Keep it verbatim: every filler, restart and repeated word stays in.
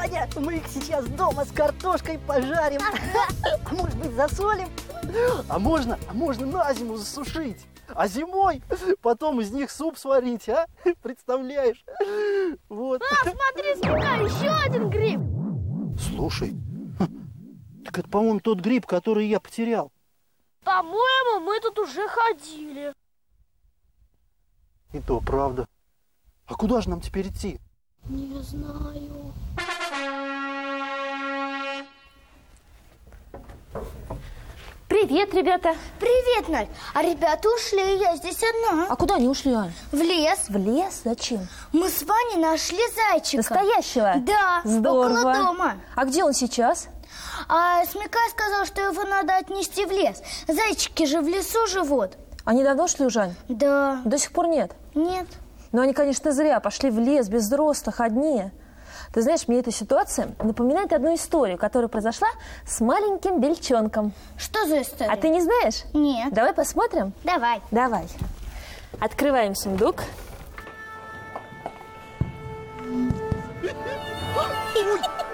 Аня, мы их сейчас дома с картошкой пожарим. А может быть, засолим? А можно, а можно на зиму засушить. А зимой потом из них суп сварить, а? Представляешь? Вот. А, смотри, Смека, еще один гриб. Слушай, так это, по-моему, тот гриб, который я потерял. По-моему, мы тут уже ходили. И то правда. А куда же нам теперь идти? Не знаю. Привет, ребята. Привет, Надь. А ребята ушли, я здесь одна. А куда они ушли, Ань? В лес. В лес? Зачем? Мы с Ваней нашли зайчика. Настоящего? Да, здорово. около дома. А где он сейчас? А Смека сказал, что его надо отнести в лес. Зайчики же в лесу живут. Они давно шли, Жань? Да. До сих пор нет? Нет. Но они, конечно, зря пошли в лес без взрослых, одни. Ты знаешь, мне эта ситуация напоминает одну историю, которая произошла с маленьким бельчонком. Что за история? А ты не знаешь? Нет. Давай посмотрим? Давай. Давай. Открываем сундук. Ой,